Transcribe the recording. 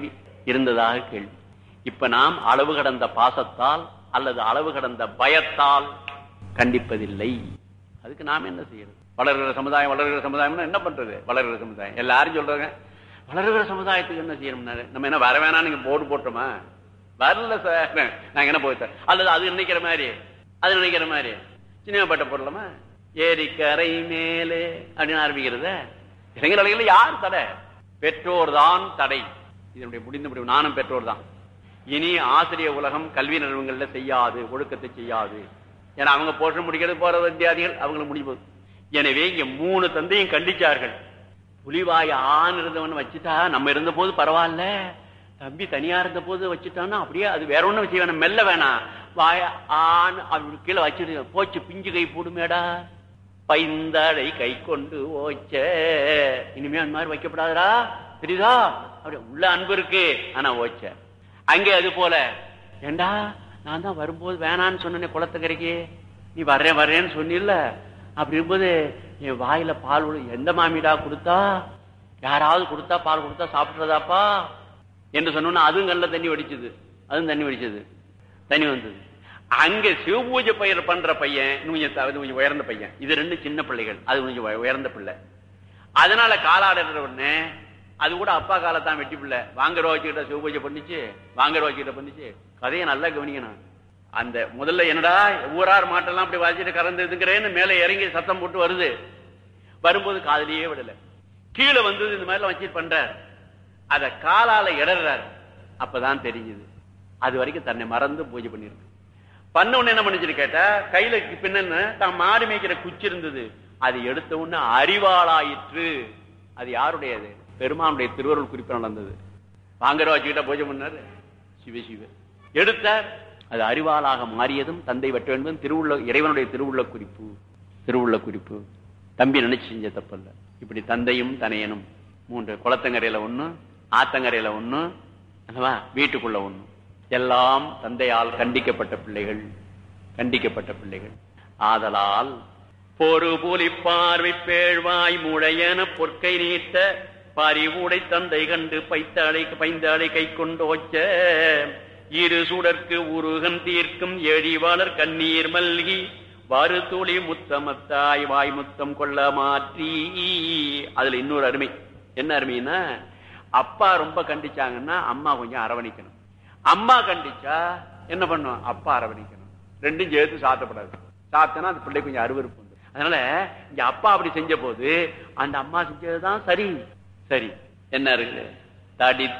கேள்வி, இருந்ததாக கேள்வி. இப்ப நாம் அளவு கடந்த பாசத்தால் அல்லது அளவு கடந்த பயத்தால் கண்டிப்பதில்லை. அதுக்கு நாம் என்ன செய்யறது? வளர்கிற சமுதாயம் வளர்கிற சமுதாயம்னா என்ன பண்றது? வளர்கிற சமுதாயம் எல்லாரும் சொல்றாங்க. வளர்கிற சமுதாயத்துக்கு என்ன செய்யணும்? நம்ம என்ன வர வேணாம் நீங்க போர்டு போட்டோமா? வரல சார், நாங்க என்ன போய் அல்லது அது நினைக்கிற மாதிரி அது நினைக்கிற மாதிரி சினிமா பாட்ட போடலாமா? ஏரிக்கரை மேலே அப்படின்னு ஆரம்பிக்கிறத இளைஞர் அலைகள் யார் தடை? பெற்றோர் தான் தடை. இதனுடைய முடிந்த முடிவு. நானும் பெற்றோர் தான். இனி ஆசிரியர் உலகம் கல்வி நிறுவனங்கள்ல செய்யாது, ஒழுக்கத்தை செய்யாது. ஏன்னா அவங்க போற்ற முடிக்கிறது போற வித்தியாதிகள் அவங்களுக்கு முடிவு. எனவே இங்க 3 தந்தையும் கண்டிச்சார்கள். புலிவாய் ஆண் இருந்தவன் வச்சுட்டா நம்ம இருந்த போது பரவாயில்ல, தம்பி தனியா இருந்த போது வச்சுட்டான்னா அப்படியே அது வேற ஒண்ணும் வச்சு வேணாம், மெல்ல வேணாம், வாய ஆண் அப்படி கீழே வச்சுட்டு போச்சு பிஞ்சு கை போடுமேடா, பைந்தாடை கை கொண்டு ஓச்ச, இனிமே அந்த மாதிரி வைக்கப்படாதா தெரியுதா? அப்படி உள்ள அன்பு இருக்கு ஆனா ஓச்ச. அங்கே அது போல ஏண்டா நான் தான் வரும்போது வேணான்னு சொன்னேன் குளத்துக்கரைக்கு, நீ வர்றேன்னு சொன்னில்ல, அப்படி இருக்கும்போது என் வாயில பால் எந்த மாமிடா கொடுத்தா, யாராவது கொடுத்தா பால் கொடுத்தா சாப்பிட்றதாப்பா என்று சொன்னோன்னா அதுவும் கல்ல தண்ணி வடிச்சது, அதுவும் தண்ணி வடிச்சது, தண்ணி வந்தது. அங்க சிவபூஜை பயிர் பண்ற பையன் கொஞ்சம் உயர்ந்த பையன், இது 2 சின்ன பிள்ளைகள், அது கொஞ்சம் உயர்ந்த பிள்ளை. அதனால காலாடுற உடனே அது கூட அப்பா காலத்தான் வெட்டி பிள்ளை வாங்குற வச்சுக்கிட்ட சிவபூஜை பண்ணிச்சு, வாங்குற வச்சுக்கிட்ட பண்ணிச்சு. கதையை நல்லா கவனிக்கணும். அந்த முதல்ல என்னடா ஊரார் மாட்டெல்லாம் அப்படி வாசிட்டு கறந்துங்கிறேன்னு மேல இறங்கி சத்தம் போட்டு வருது. வரும்போது காதலியே விடல, கீழே வந்தது இந்த மாதிரி வச்சுட்டு பண்றார், அத காலால இடறாரு. அப்பதான் தெரிஞ்சது அது வரைக்கும் தன்னை மறந்து பூஜை பண்ணிருக்கு. பண்ண உடனே என்ன பண்ணிச்சு கேட்டா, கையில பின்ன தான் மாடு மேய்க்கிற குச்சி இருந்தது, அது எடுத்த உடனே அறிவாளாயிற்று. அது யாருடையது? பெருமானுடைய திருவருள் குறிப்பு நடந்தது. வாங்குற வச்சுக்கிட்ட பூஜை பண்ணாரு சிவ சிவ எடுத்தார், அது அறிவாளாக மாறியதும் தந்தை வெட்ட வேண்டும் திருவுள்ள இறைவனுடைய திருவுள்ள குறிப்பு. திருவுள்ள குறிப்பு தம்பி நினைச்சு செஞ்ச தப்பல்ல. இப்படி தந்தையும் தனையனும் 3 குளத்தங்கரையில 1, ஆத்தங்கரையில 1, வீட்டுக்குள்ள 1, எல்லாம் தந்தையால் கண்டிக்கப்பட்ட பிள்ளைகள், கண்டிக்கப்பட்ட பிள்ளைகள். ஆதலால் பொறு போலி பார்வை பேழ்வாய் முழையன பொற்கை நீட்ட பறிவுடை தந்தை கண்டு பைந்தாளை கை கொண்டு ஓச்ச இரு சுடற்கு உருகன் தீர்க்கும் எழிவாளர் கண்ணீர் மல்கி வரு துளி முத்தமத்தாய் வாய் முத்தம் கொள்ள மாற்றி. அதுல இன்னொரு அருமை. என்ன அருமைன்னா, அப்பா ரொம்ப கண்டிச்சாங்கன்னா அம்மா கொஞ்சம் அரவணைக்கணும், அம்மா கண்டிச்சா என்ன பண்ணும் அப்பா அரவணைக்கணும். 2ம் சேர்த்து சாத்தப்படாது. சாப்பிட்டனா அந்த பிள்ளை கொஞ்சம் அருவருப்பு. அதனால இங்க அப்பா அப்படி செஞ்ச போது அந்த அம்மா செஞ்சதுதான் சரி. சரி என்ன இருக்கு? தடி